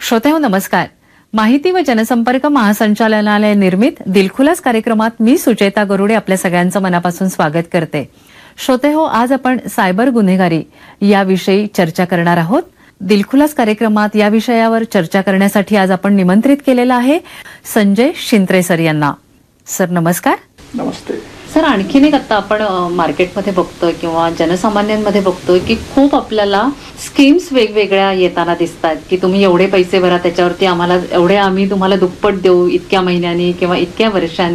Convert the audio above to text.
श्रोतेहो नमस्कार. माहिती व जनसंपर्क महासंचालनालय निर्मित दिलखुलास कार्यक्रमात मी सुचेता गरुडे आपल्या सगळ्यांचं मनापासून स्वागत करते. श्रोतेहो, आज आपण सायबर गुन्हेगारी याविषयी चर्चा करणार आहोत. दिलखुलास कार्यक्रमात या विषयावर चर्चा करण्यासाठी आज आपण निमंत्रित केलेलं आहे संजय शिंत्रे सर यांना. सर नमस्कार. नमस्ते सर, आणखीन एक आता आपण मार्केटमध्ये बघतोय किंवा जनसामान्यांमध्ये बघतोय की खूप आपल्याला स्कीम्स वेगवेगळ्या येताना दिसतात की तुम्ही एवढे पैसे भरा, त्याच्यावरती आम्ही तुम्हाला दुप्पट देऊ इतक्या महिन्यांनी किंवा इतक्या वर्षांनी.